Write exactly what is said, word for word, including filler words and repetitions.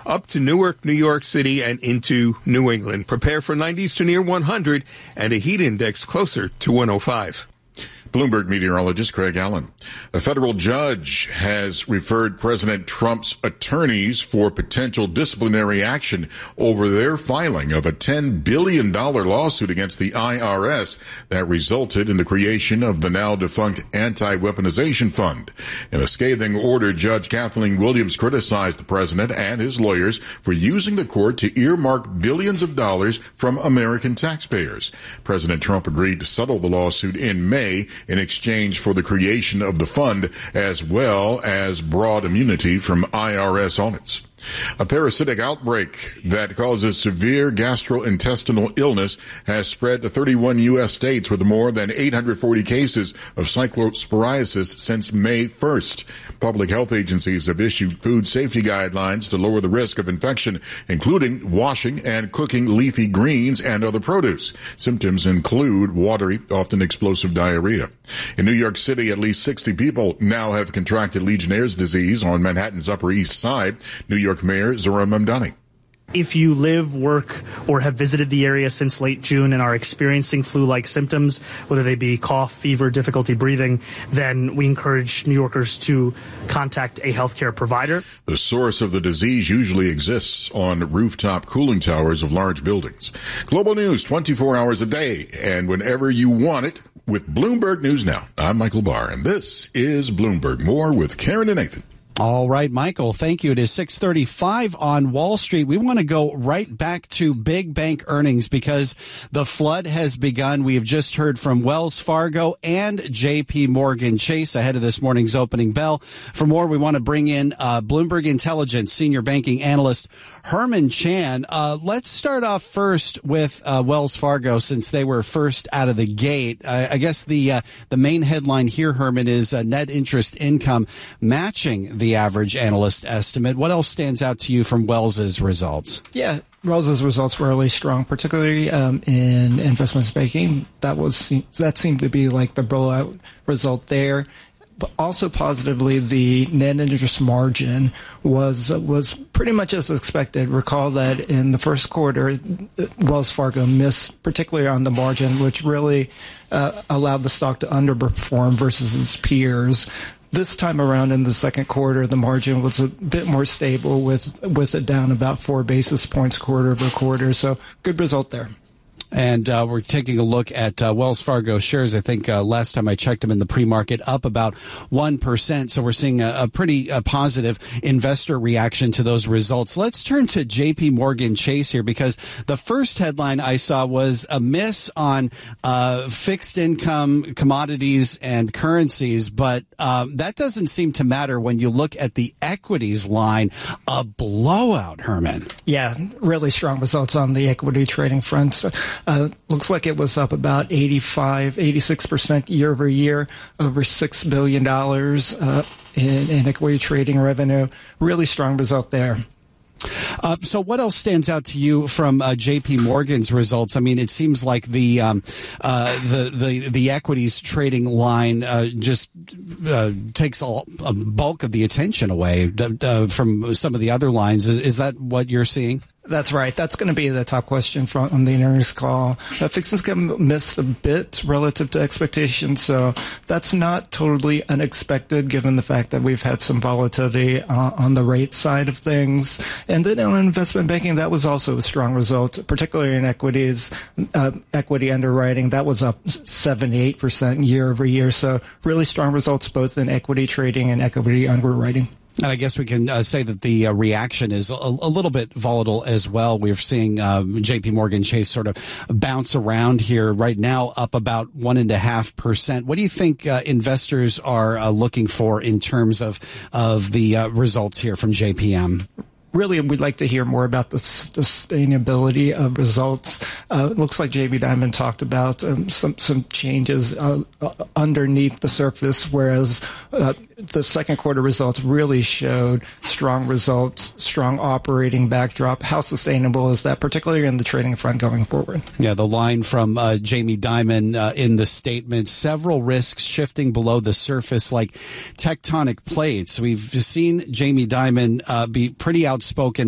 up to Newark, New York City, and into New England. Prepare for nineties to near one hundred and a heat index closer to one oh five. Bloomberg meteorologist Craig Allen. A federal judge has referred President Trump's attorneys for potential disciplinary action over their filing of a ten billion dollars lawsuit against the I R S that resulted in the creation of the now defunct Anti-Weaponization Fund. In a scathing order, Judge Kathleen Williams criticized the president and his lawyers for using the court to earmark billions of dollars from American taxpayers. President Trump agreed to settle the lawsuit in May in exchange for the creation of the fund, as well as broad immunity from I R S audits. A parasitic outbreak that causes severe gastrointestinal illness has spread to thirty-one U S states with more than eight hundred forty cases of cyclosporiasis since May first. Public health agencies have issued food safety guidelines to lower the risk of infection, including washing and cooking leafy greens and other produce. Symptoms include watery, often explosive diarrhea. In New York City, at least sixty people now have contracted Legionnaire's disease on Manhattan's Upper East Side. New York Mayor Zohran Mamdani. If you live, work, or have visited the area since late June and are experiencing flu-like symptoms, whether they be cough, fever, difficulty breathing, then we encourage New Yorkers to contact a healthcare provider. The source of the disease usually exists on rooftop cooling towers of large buildings. Global news twenty-four hours a day and whenever you want it with Bloomberg News Now. I'm Michael Barr, and this is Bloomberg. More with Karen and Nathan. All right, Michael, thank you. It is six thirty-five on Wall Street. We want to go right back to big bank earnings because the flood has begun. We have just heard from Wells Fargo and J P Morgan Chase ahead of this morning's opening bell. For more, we want to bring in uh, Bloomberg Intelligence senior banking analyst Herman Chan. Uh, let's start off first with uh, Wells Fargo since they were first out of the gate. Uh, I guess the uh, the main headline here, Herman, is uh, net interest income matching the The average analyst estimate. What else stands out to you from Wells's results? Yeah, Wells's results were really strong, particularly um, in investment banking. That was that seemed to be like the blowout result there. But also positively, the net interest margin was was pretty much as expected. Recall that in the first quarter, Wells Fargo missed, particularly on the margin, which really uh, allowed the stock to underperform versus its peers. This time around in the second quarter, the margin was a bit more stable with with it down about four basis points quarter over quarter. So good result there. And uh, we're taking a look at uh, Wells Fargo shares. I think uh, last time I checked them in the pre-market, up about one percent. So we're seeing a, a pretty uh, positive investor reaction to those results. Let's turn to J P Morgan Chase here because the first headline I saw was a miss on uh, fixed income commodities and currencies. But um, that doesn't seem to matter when you look at the equities line. A blowout, Herman. Yeah, really strong results on the equity trading front. Uh, looks like it was up about eighty-five, eighty-six percent year over year, over six billion dollars uh, in, in equity trading revenue. Really strong result there. Uh, so what else stands out to you from uh, J P Morgan's results? I mean, it seems like the um, uh, the, the the equities trading line uh, just uh, takes a, a bulk of the attention away uh, from some of the other lines. Is, is that what you're seeing? That's right. That's going to be the top question from on the earnings call. Uh, fixed income missed a bit relative to expectations, so that's not totally unexpected given the fact that we've had some volatility uh, on the rate side of things. And then on investment banking, that was also a strong result, particularly in equities, uh, equity underwriting. That was up seventy-eight percent year over year. So really strong results both in equity trading and equity underwriting. And I guess we can uh, say that the uh, reaction is a, a little bit volatile as well. We're seeing uh, J P Morgan Chase sort of bounce around here right now, up about one and a half percent. What do you think uh, investors are uh, looking for in terms of of the uh, results here from J P M? Really, we'd like to hear more about the sustainability of results. Uh, it looks like J B Diamond talked about um, some some changes uh, uh, underneath the surface, whereas uh, the second quarter results really showed strong results, strong operating backdrop. How sustainable is that, particularly in the trading front going forward? Yeah, the line from uh, Jamie Dimon uh, in the statement, several risks shifting below the surface like tectonic plates. We've seen Jamie Dimon uh, be pretty outspoken